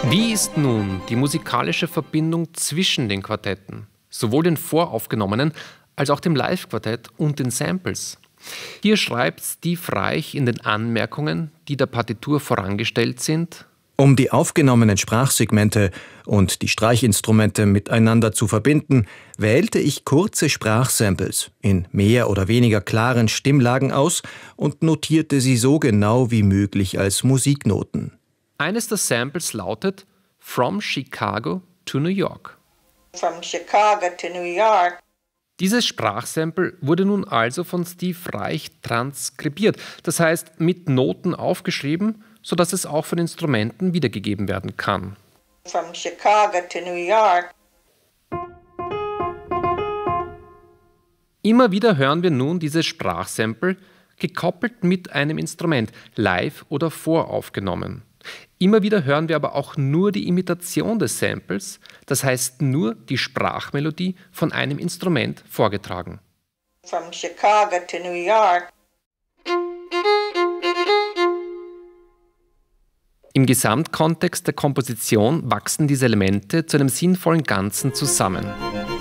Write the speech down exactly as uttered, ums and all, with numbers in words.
Wie ist nun die musikalische Verbindung zwischen den Quartetten, sowohl den voraufgenommenen als auch dem Live-Quartett und den Samples? Hier schreibt Steve Reich in den Anmerkungen, die der Partitur vorangestellt sind: Um die aufgenommenen Sprachsegmente und die Streichinstrumente miteinander zu verbinden, wählte ich kurze Sprachsamples in mehr oder weniger klaren Stimmlagen aus und notierte sie so genau wie möglich als Musiknoten. Eines der Samples lautet From Chicago to New York. From Chicago to New York. Dieses Sprachsample wurde nun also von Steve Reich transkribiert, das heißt mit Noten aufgeschrieben, sodass es auch von Instrumenten wiedergegeben werden kann. From Chicago to New York. Immer wieder hören wir nun dieses Sprachsample, gekoppelt mit einem Instrument, live oder voraufgenommen. Immer wieder hören wir aber auch nur die Imitation des Samples, das heißt nur die Sprachmelodie von einem Instrument vorgetragen. From Chicago to New York. Im Gesamtkontext der Komposition wachsen diese Elemente zu einem sinnvollen Ganzen zusammen.